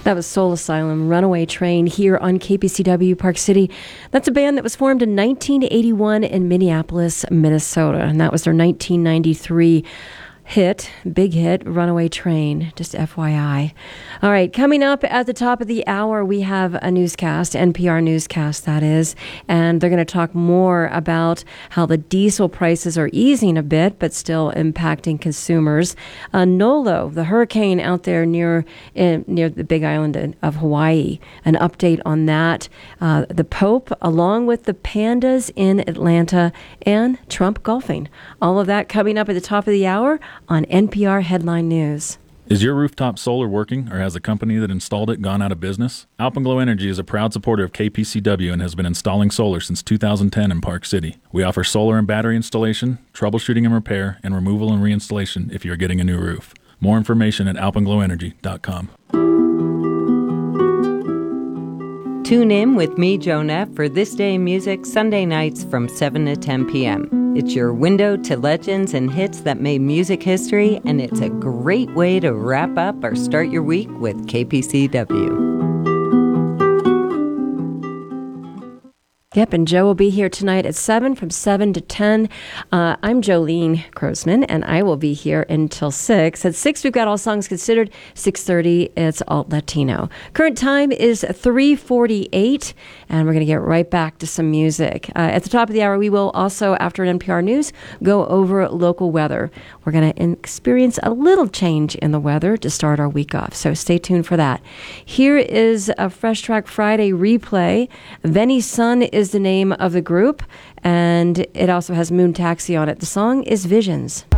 That was Soul Asylum, Runaway Train, here on KPCW Park City. That's a band that was formed in 1981 in Minneapolis, Minnesota, and that was their 1993 big hit, Runaway Train, just FYI. All right, coming up at the top of the hour, we have a newscast, NPR newscast, that is, and they're going to talk more about how the diesel prices are easing a bit, but still impacting consumers. Nolo, the hurricane out there near the Big Island of Hawaii, an update on that. The Pope, along with the pandas in Atlanta, and Trump golfing. All of that coming up at the top of the hour on NPR Headline News. Is your rooftop solar working, or has the company that installed it gone out of business? Alpenglow Energy is a proud supporter of KPCW and has been installing solar since 2010 in Park City. We offer solar and battery installation, troubleshooting and repair, and removal and reinstallation if you're getting a new roof. More information at alpenglowenergy.com. Tune in with me, Joan F., for This Day in Music, Sunday nights from 7 to 10 p.m. It's your window to legends and hits that made music history, and it's a great way to wrap up or start your week with KPCW. Yep, and Joe will be here tonight at 7, from 7 to 10. I'm Jolene Krosman, and I will be here until 6. At 6, we've got All Songs Considered. 6:30, it's Alt Latino. Current time is 3:48, and we're going to get right back to some music. At the top of the hour, we will also, after NPR News, go over local weather. We're going to experience a little change in the weather to start our week off, so stay tuned for that. Here is a Fresh Track Friday replay. Veni Sun is the name of the group, and it also has Moon Taxi on it. The song is Visions.